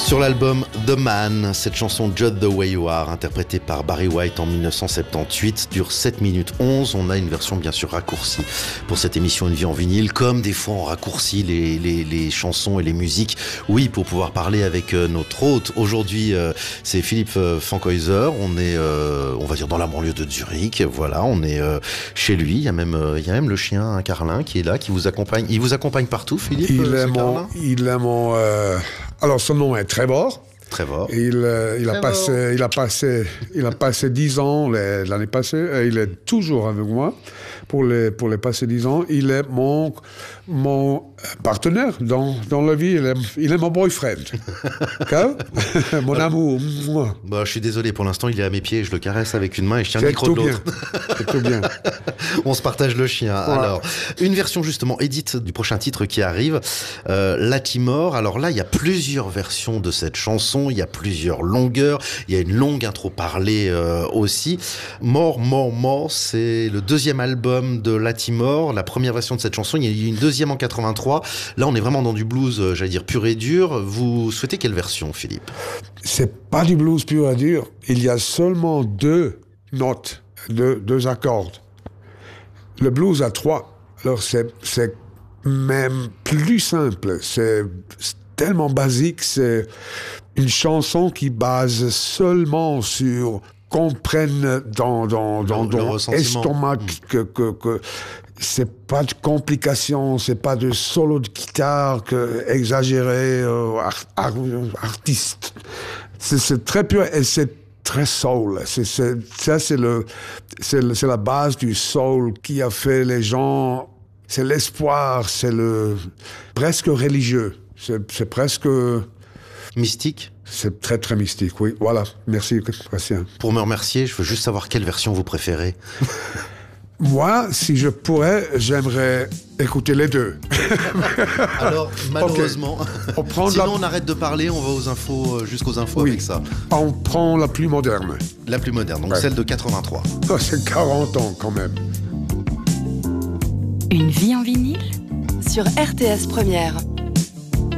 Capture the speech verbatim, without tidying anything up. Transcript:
Sur l'album The Man, cette chanson Just the Way You Are, interprétée par Barry White en dix-neuf cent soixante-dix-huit, dure sept minutes onze. On a une version bien sûr raccourcie pour cette émission Une vie en vinyle, comme des fois on raccourcit les, les, les chansons et les musiques. Oui, pour pouvoir parler avec euh, notre hôte. Aujourd'hui, euh, c'est Philippe euh, Fankhäuser. On est, euh, on va dire, dans la banlieue de Zurich. Voilà, on est euh, chez lui. Il y a même, euh, il y a même le chien, un Carlin, qui est là, qui vous accompagne. Il vous accompagne partout, Philippe. Il euh, est mon, il est mon. Euh... Alors son nom est Trevor. Trevor. Il, euh, il, a passé, il, a passé, il a passé dix ans l'année passée. Et il est toujours avec moi pour les, pour les passés dix ans. Il est mon, mon partenaire dans, dans la vie. Il est, il est mon boyfriend. Mon amour. Moi. Bah, je suis désolé, pour l'instant, il est à mes pieds. Je le caresse avec une main et je tiens C'est le micro de tout l'autre. C'est tout bien. On se partage le chien. Ouais. Alors, une version justement édite du prochain titre qui arrive, euh, Latimore. Alors là, il y a plusieurs versions de cette chanson. Il y a plusieurs longueurs. Il y a une longue intro parlée euh, aussi. More, More, More, c'est le deuxième album de Latimore. La première version de cette chanson, il y a eu une deuxième en quatre-vingt-trois. Là, on est vraiment dans du blues, j'allais dire, pur et dur. Vous souhaitez quelle version, Philippe ? C'est pas du blues pur et dur. Il y a seulement deux notes, deux, deux accords. Le blues a trois. Alors, c'est, c'est même plus simple. C'est tellement basique. C'est une chanson qui base seulement sur qu'on prenne dans, dans, dans, dans l'estomac que, que, que c'est pas de complications, c'est pas de solo de guitare que exagéré, euh, art, art, artiste. C'est, c'est très pur et c'est très soul. C'est, c'est, ça, c'est, le, c'est, le, c'est la base du soul qui a fait les gens. C'est l'espoir, c'est le presque religieux. C'est, c'est presque mystique. C'est très, très mystique, oui. Voilà. Merci, Bastien. Pour me remercier, je veux juste savoir quelle version vous préférez. Moi, si je pourrais, j'aimerais écouter les deux. Alors, malheureusement, okay. on prend sinon la... on arrête de parler, on va aux infos, jusqu'aux infos oui. avec ça. On prend la plus moderne. La plus moderne, donc ouais. Celle de quatre-vingt-trois. Oh, c'est quarante ans quand même. Une vie en vinyle sur R T S Première.